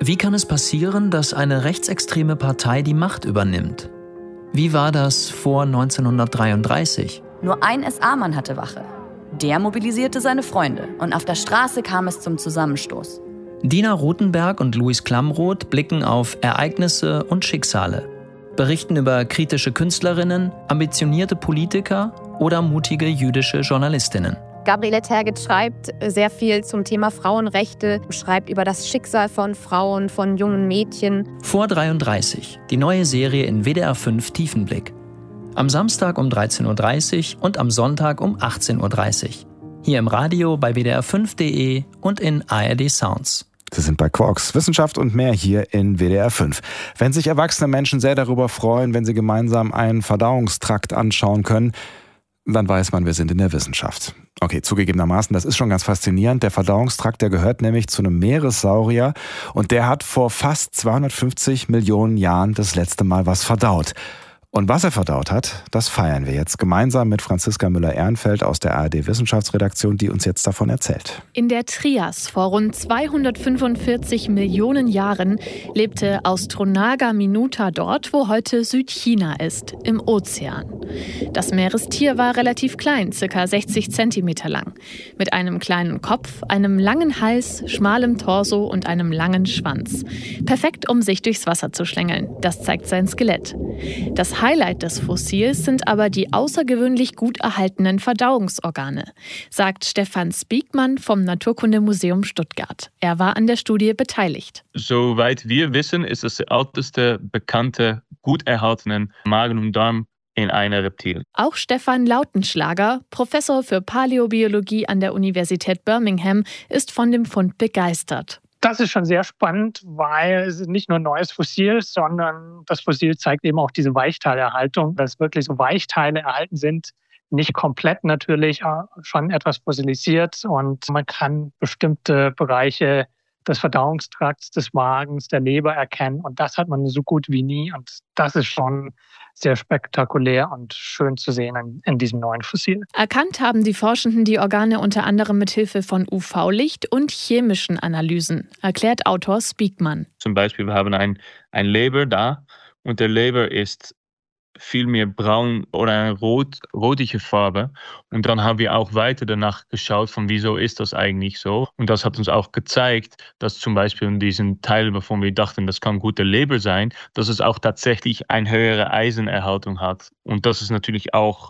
Wie kann es passieren, dass eine rechtsextreme Partei die Macht übernimmt? Wie war das vor 1933? Nur ein SA-Mann hatte Wache. Der mobilisierte seine Freunde und auf der Straße kam es zum Zusammenstoß. Dina Rothenberg und Luis Klamroth blicken auf Ereignisse und Schicksale, berichten über kritische Künstlerinnen, ambitionierte Politiker oder mutige jüdische Journalistinnen. Gabriele Tergit schreibt sehr viel zum Thema Frauenrechte, schreibt über das Schicksal von Frauen, von jungen Mädchen. Vor 33, die neue Serie in WDR 5 Tiefenblick. Am Samstag um 13.30 Uhr und am Sonntag um 18.30 Uhr. Hier im Radio bei wdr5.de und in ARD Sounds. Sie sind bei Quarks, Wissenschaft und mehr hier in WDR 5. Wenn sich erwachsene Menschen sehr darüber freuen, wenn sie gemeinsam einen Verdauungstrakt anschauen können, dann weiß man, wir sind in der Wissenschaft. Okay, zugegebenermaßen, das ist schon ganz faszinierend. Der Verdauungstrakt, der gehört nämlich zu einem Meeressaurier und der hat vor fast 250 Millionen Jahren das letzte Mal was verdaut. Und was er verdaut hat, das feiern wir jetzt gemeinsam mit Franziska Müller-Ehrenfeld aus der ARD-Wissenschaftsredaktion, die uns jetzt davon erzählt. In der Trias vor rund 245 Millionen Jahren lebte Austronaga minuta dort, wo heute Südchina ist, im Ozean. Das Meerestier war relativ klein, ca. 60 Zentimeter lang, mit einem kleinen Kopf, einem langen Hals, schmalem Torso und einem langen Schwanz. Perfekt, um sich durchs Wasser zu schlängeln. Das zeigt sein Skelett. Das Highlight des Fossils sind aber die außergewöhnlich gut erhaltenen Verdauungsorgane, sagt Stefan Spiegmann vom Naturkundemuseum Stuttgart. Er war an der Studie beteiligt. Soweit wir wissen, ist es der älteste bekannte, gut erhaltene Magen und Darm in einer Reptil. Auch Stefan Lautenschlager, Professor für Paläobiologie an der Universität Birmingham, ist von dem Fund begeistert. Das ist schon sehr spannend, weil es nicht nur ein neues Fossil ist, sondern das Fossil zeigt eben auch diese Weichteilerhaltung, dass wirklich so Weichteile erhalten sind. Nicht komplett natürlich, schon etwas fossilisiert und man kann bestimmte Bereiche des Verdauungstrakts, des Magens, der Leber erkennen und das hat man so gut wie nie und das ist schon sehr spektakulär und schön zu sehen in diesem neuen Fossil. Erkannt haben die Forschenden die Organe unter anderem mit Hilfe von UV-Licht und chemischen Analysen, erklärt Autor Spiegmann. Zum Beispiel, wir haben ein Leber da und der Leber ist viel mehr braun oder eine rotliche Farbe. Und dann haben wir auch weiter danach geschaut, von wieso ist das eigentlich so. Und das hat uns auch gezeigt, dass zum Beispiel in diesen Teilen, wovon wir dachten, das kann gute Leber sein, dass es auch tatsächlich eine höhere Eisenerhaltung hat. Und das ist natürlich auch